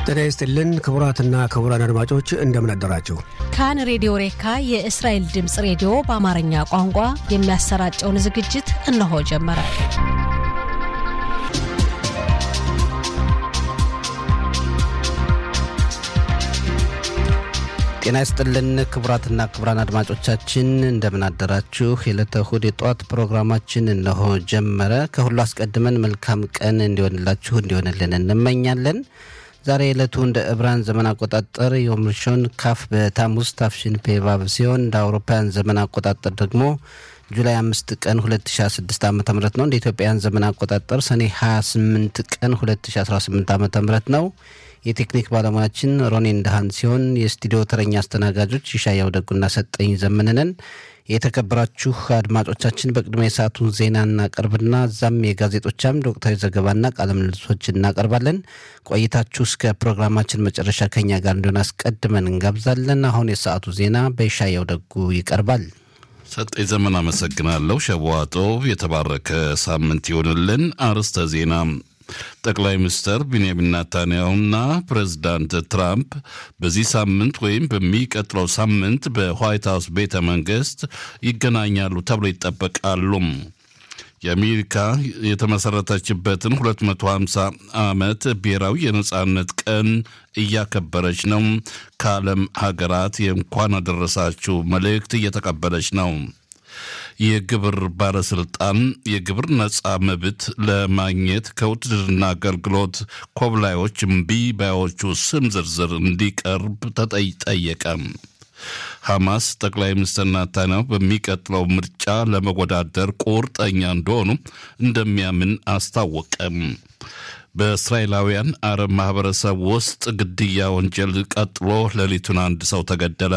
ጤና ይስጥልን ክቡራትና ክቡራን አድማጮች እንደምን አደራችሁ። ካን ሬዲዮ ሬካ የእስራኤል ድምጽ ሬዲዮ በአማርኛ ቋንቋ የሚያሰራጨውን ዝግጅት እነሆ ጀመረ። ጤና ይስጥልን ክቡራትና ክቡራን አድማጮቻችን እንደምን አደራችሁ። የዕለተ እሁድ የጧት ፕሮግራማችን እነሆ ጀመረ። ከሁሉ አስቀድመን መልካም ቀን እንዲሆንላችሁ እንዲሆንልን እንመኛለን። ዛሬ ዕለቱ እንደ ዕብራን ዘመን አቆጣጠር ዮም ሪሾን ካፍ በታሙዝ ታፍሺን ፔቫቭ ሲሆን እንደ አውሮፓውያን ዘመን አቆጣጠር ደግሞ ጁላይ 5 ቀን 2016 ዓ.ም ነው። እንደ ኢትዮጵያውያን ዘመን አቆጣጠር ሰኔ 28 ቀን 2018 ዓ.ም ነው። የቴክኒክ ባለሙያችን ሮኒ እንደሃን ሲሆን የስቱዲዮ ተረኛ አስተናጋጆች ይሻያው ደጉና ሰጠኝ ዘመነን። የተከበራችሁ አድማጮቻችን በቅድሚያ የሰዓቱን ዜና እናቀርብና ዛም የጋዜጦቻም ዶክተር ዘገባና ቃለ ምልልሶች እናቀርባለን። ቆይታችሁ እስከ ፕሮግራማችን መጨረሻ ከኛ ጋር እንዲሆን አስቀድመን እንጋብዛለን። አሁን የሰዓቱ ዜና በይሻያው ደጉ ይቀርባል። ሰጠኝ ዘመን አመሰግናለሁ። ሸዋጦ የተባረከ ሳምንት ይሆንልን። አርስተ ዜና ጠቅላይ ሚኒስትር ቢንያሚን ኔታንያሁና ፕሬዝዳንት ትራምፕ በዚህ ሳምንት ወይም በሚቀጥለው ሳምንት በዋይት ሃውስ ቤተ መንግስት ይገናኛሉ ተብሎ ይጠበቃሉ። የአሜሪካ የተመሰረተችበትን 250 ዓመት ብሔራዊ የነጻነት ቀን እያከበረች ነው። ከዓለም ሀገራት የእንኳን አደረሳችሁ መልእክት እየተቀበለች ነው። የግብር ባለስልጣን የግብር ነጻ መብት ለማግኘት ከውትድርና አገልግሎት ኮብላዮች እምቢ ባዮቹ ስም ዝርዝር እንዲቀርብ ተጠየቀ። ሐማስ ጠቅላይ ሚኒስትር ኔታንያሁ በሚቀጥለው ምርጫ ለመወዳደር ቁርጠኛ እንደሆኑ እንደሚያምን አስታወቀ። በእስራኤላውያን አረብ ማህበረሰብ ውስጥ ግድያ ወንጀል ቀጥሎ ሌሊቱን አንድ ሰው ተገደለ።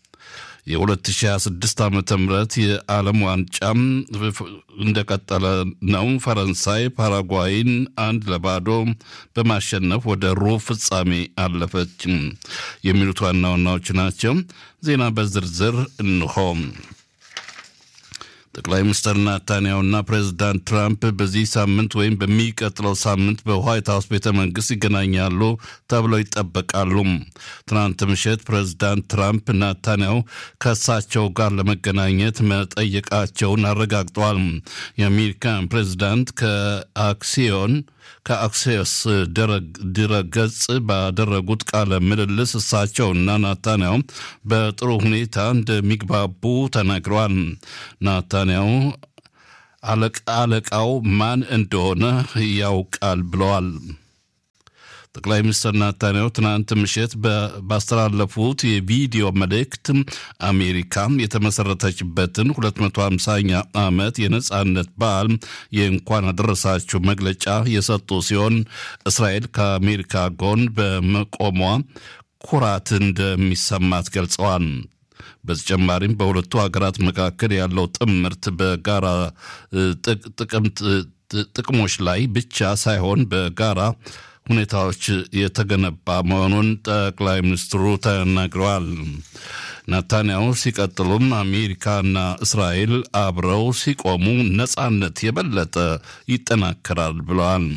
የ2026 ዓመተ ምህረት የዓለም ዋንጫም እንደቀጠለ ነው። ፈረንሳይ ፓራጓይን 1-0 በማሸነፍ ወደ ሩብ ፍጻሜ አለፈች። የሚሉት ዋና ዋናዎች ናቸው። ዜና በዝርዝር እንሆ። ጠቅላይ ሚኒስትር ኔታንያሁና ፕሬዝዳንት ትራምፕ በዚህ ሳምንት ወይም በሚቀጥለው ሳምንት በዋይት ሃውስ ቤተ መንግስት ይገናኛሉ ተብለው ይጠበቃሉ። ትናንት ምሽት ፕሬዝዳንት ትራምፕ ኔታንያሁ ከእሳቸው ጋር ለመገናኘት መጠየቃቸውን አረጋግጠዋል። የአሜሪካን ፕሬዝዳንት ከአክሲዮስ ድረገጽ ባደረጉት ቃለ ምልልስ እሳቸውና ኔታንያሁ በጥሩ ሁኔታ እንደሚግባቡ ተናግረዋል። ኔታንያሁ አለቃው ማን እንደሆነ ያውቃል ብለዋል። ጠቅላይ ሚኒስትር ኔታንያሁ ትናንት ምሽት ባስተላለፉት የቪዲዮ መልእክት አሜሪካ የተመሰረተችበትን 250ኛ ዓመት የነጻነት በዓል የእንኳን አደረሳችሁ መግለጫ የሰጡ ሲሆን እስራኤል ከአሜሪካ ጎን በመቆሟ ኩራት እንደሚሰማት ገልጸዋል። በተጨማሪም በሁለቱ ሀገራት መካከል ያለው ጥምረት በጋራ ጥቅሞች ላይ ብቻ ሳይሆን በጋራ ሁኔታዎች የተገነባ መሆኑን ጠቅላይ ሚኒስትሩ ተናግረዋል። ኔታንያሁ ሲቀጥሉም አሜሪካና እስራኤል አብረው ሲቆሙ ነጻነት የበለጠ ይጠናከራል ብለዋል።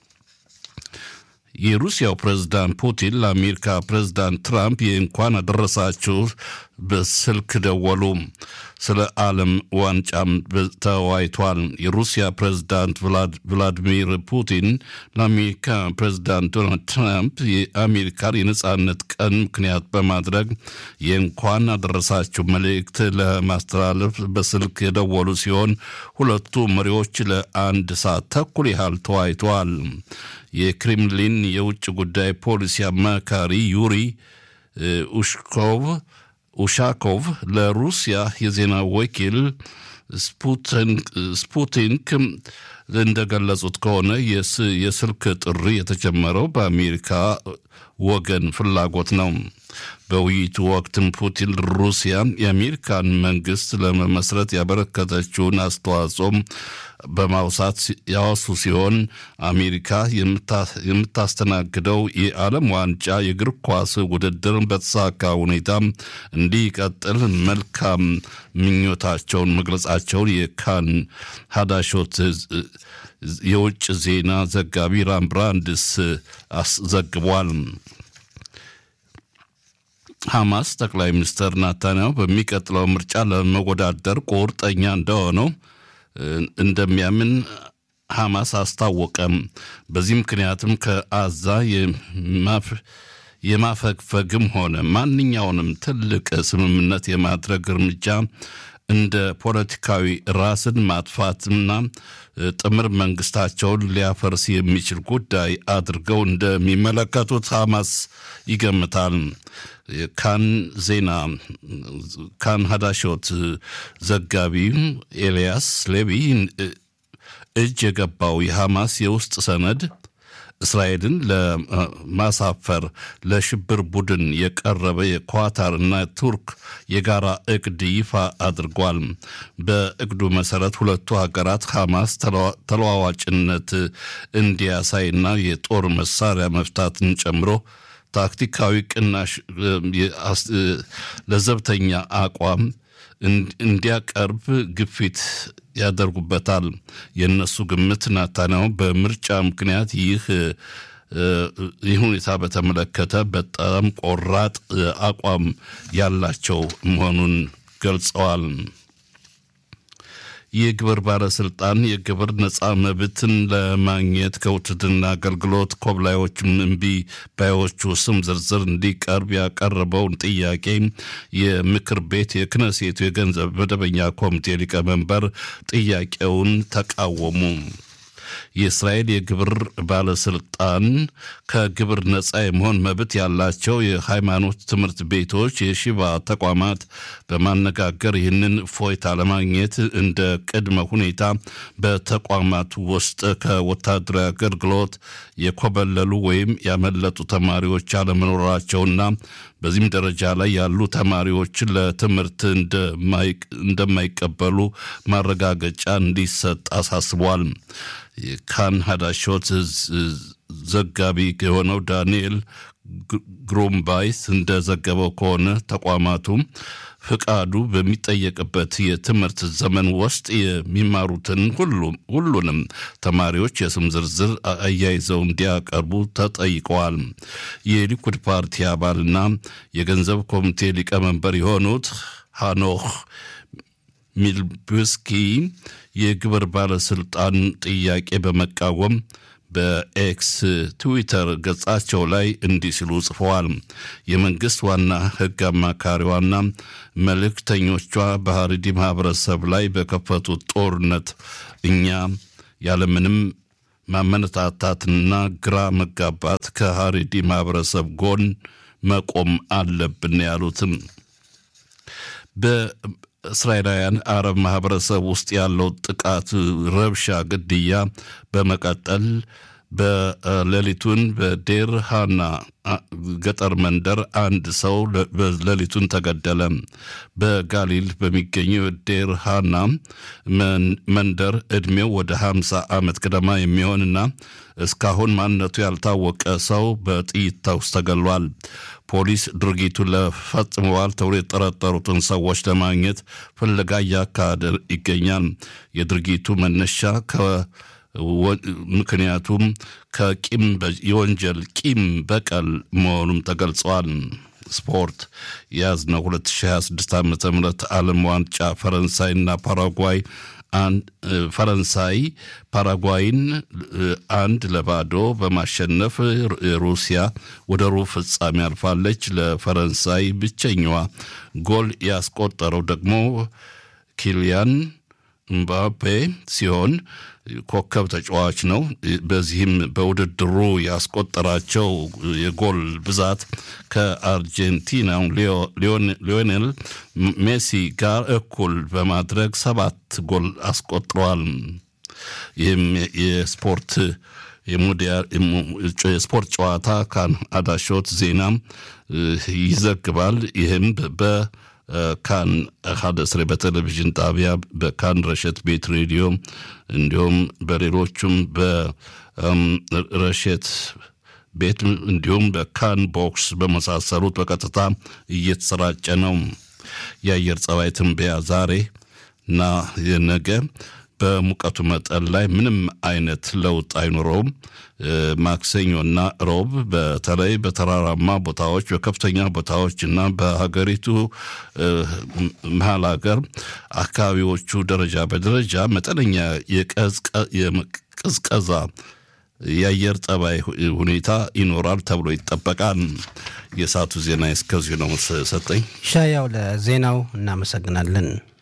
የሩሲያው ፕሬዝዳንት ፑቲን ለአሜሪካ ፕሬዝዳንት ትራምፕ የእንኳን አደረሳችሁ በስልክ ደወሉ። ስለ ዓለም ዋንጫም ተወያይቷል። የሩሲያ ፕሬዝዳንት ቭላዲሚር ፑቲን ለአሜሪካ ፕሬዝዳንት ዶናልድ ትራምፕ የአሜሪካን የነጻነት ቀን ምክንያት በማድረግ የእንኳን አደረሳችሁ መልእክት ለማስተላለፍ በስልክ የደወሉ ሲሆን ሁለቱ መሪዎች ለ1 ሰዓት ተኩል ያህል ተወያይተዋል። የክሬምሊን የውጭ ጉዳይ ፖሊሲ አማካሪ ዩሪ ኡሻኮቭ ለሩሲያ የዜና ወኪል ስፑትኒክ እንደገለጹት ከሆነ የስልክ ጥሪ የተጀመረው በአሜሪካ ወገን ፍላጎት ነው። በውይይቱ ወቅትም ፑቲን ሩሲያ የአሜሪካን መንግስት ለመመስረት ያበረከተችውን አስተዋጽኦ በማውሳት ያወሱ ሲሆን አሜሪካ የምታስተናግደው የዓለም ዋንጫ የእግር ኳስ ውድድር በተሳካ ሁኔታ እንዲቀጥል መልካም ምኞታቸውን መግለጻቸውን የካን ሀዳሾት የውጭ ዜና ዘጋቢ ራም ብራንድስ ዘግቧል። ሐማስ ጠቅላይ ሚኒስትር ናታንያሁ በሚቀጥለው ምርጫ ለመወዳደር ቁርጠኛ እንደሆነው እንደሚያምን ሐማስ አስታወቀም። በዚህ ምክንያትም ከአዛ የማፈግፈግም ሆነ ማንኛውንም ትልቅ ስምምነት የማድረግ እርምጃ እንደ ፖለቲካዊ ራስን ማጥፋትና ጥምር መንግስታቸውን ሊያፈርስ የሚችል ጉዳይ አድርገው እንደሚመለከቱት ሐማስ ይገምታል። ካን ሀዳሾት ዘጋቢ ኤልያስ ሌቪ እጅ የገባው የሐማስ የውስጥ ሰነድ እስራኤልን ለማሳፈር ለሽብር ቡድን የቀረበ የኳታር እና ቱርክ የጋራ እቅድ ይፋ አድርጓል። በእቅዱ መሰረት ሁለቱ ሀገራት ሐማስ ተለዋዋጭነት እንዲያሳይና የጦር መሳሪያ መፍታትን ጨምሮ ታክቲካዊ ቅናሽ ለዘብተኛ አቋም እንዲያቀርብ ግፊት ያደርጉበታል። የነሱ ግምት ናታንያሁ በምርጫ ምክንያት ይህ ሁኔታ በተመለከተ በጣም ቆራጥ አቋም ያላቸው መሆኑን ገልጸዋል። የግብር ባለስልጣን የግብር ነጻ መብትን ለማግኘት ከውትድርና አገልግሎት ኮብላዮች እምቢ ባዮቹ ስም ዝርዝር እንዲቀርብ ያቀረበውን ጥያቄ የምክር ቤት የክነሴቱ የገንዘብ መደበኛ ኮሚቴ ሊቀመንበር ጥያቄውን ተቃወሙ። የእስራኤል የግብር ባለስልጣን ከግብር ነጻ የመሆን መብት ያላቸው የሃይማኖት ትምህርት ቤቶች፣ የሺባ ተቋማት በማነጋገር ይህንን እፎይታ ለማግኘት እንደ ቅድመ ሁኔታ በተቋማቱ ውስጥ ከወታደራዊ አገልግሎት የኮበለሉ ወይም ያመለጡ ተማሪዎች አለመኖራቸውና በዚህም ደረጃ ላይ ያሉ ተማሪዎችን ለትምህርት እንደማይቀበሉ ማረጋገጫ እንዲሰጥ አሳስቧል። ካን ሀዳሾት ዘጋቢ የሆነው ዳንኤል ግሩምባይስ እንደዘገበው ከሆነ ተቋማቱ ፍቃዱ በሚጠየቅበት የትምህርት ዘመን ውስጥ የሚማሩትን ሁሉንም ተማሪዎች የስም ዝርዝር አያይዘው እንዲያቀርቡ ተጠይቀዋል። የሊኩድ ፓርቲ አባልና የገንዘብ ኮሚቴ ሊቀመንበር የሆኑት ሃኖክ ሚልቡስኪ የግብር ባለስልጣን ጥያቄ በመቃወም በኤክስ ትዊተር ገጻቸው ላይ እንዲህ ሲሉ ጽፈዋል። የመንግስት ዋና ህግ አማካሪዋና መልእክተኞቿ በሃሪዲ ማህበረሰብ ላይ በከፈቱት ጦርነት እኛ ያለምንም ማመነታታትና ግራ መጋባት ከሃሪዲ ማህበረሰብ ጎን መቆም አለብን ያሉትም በእስራኤላውያን አረብ ማህበረሰብ ውስጥ ያለው ጥቃት፣ ረብሻ፣ ግድያ በመቀጠል በሌሊቱን በዴር ሃና ገጠር መንደር አንድ ሰው ሌሊቱን ተገደለ። በጋሊል በሚገኘው ዴር ሃና መንደር እድሜው ወደ 50 ዓመት ገደማ የሚሆንና እስካሁን ማንነቱ ያልታወቀ ሰው በጥይት ተኩስ ተገሏል። ፖሊስ ድርጊቱን ለፈጽመዋል ተብሎ የጠረጠሩትን ሰዎች ለማግኘት ፍለጋ እያካሄደ ይገኛል። የድርጊቱ መነሻ ምክንያቱም የወንጀል ቂም በቀል መሆኑም ተገልጿል። ስፖርት ያዝነው 2026 ዓ.ም ዓለም ዋንጫ ፈረንሳይና ፓራጓይ ፈረንሳይ ፓራጓይን 1-0 በማሸነፍ ሩሲያ ወደ ሩብ ፍጻሜ አልፋለች። ለፈረንሳይ ብቸኛዋ ጎል ያስቆጠረው ደግሞ ኪሊያን ምባፔ ሲሆን ኮከብ ተጫዋች ነው። በዚህም በውድድሩ ያስቆጠራቸው የጎል ብዛት ከአርጀንቲናው ሊዮኔል ሜሲ ጋር እኩል በማድረግ 7 ጎል አስቆጥሯል። ይህም የስፖርት ጨዋታ ካን አዳሾት ዜና ይዘግባል። ይህም ካን 11 በቴሌቪዥን ጣቢያ በካን ረሸት ቤት ሬዲዮ እንዲሁም በሌሎችም በረሸት ቤት እንዲሁም በካን ቦክስ በመሳሰሉት በቀጥታ እየተሰራጨ ነው። የአየር ጸባይ ትንበያ ዛሬ እና የነገ በሙቀቱ መጠን ላይ ምንም አይነት ለውጥ አይኖረውም። ማክሰኞና ሮብ በተለይ በተራራማ ቦታዎች በከፍተኛ ቦታዎች እና በሀገሪቱ መሀል ሀገር አካባቢዎቹ ደረጃ በደረጃ መጠነኛ የቅዝቀዛ የአየር ጠባይ ሁኔታ ይኖራል ተብሎ ይጠበቃል። የሰዓቱ ዜና እስከዚሁ ነው። ሰጠኝ ሻያው ለዜናው እናመሰግናለን።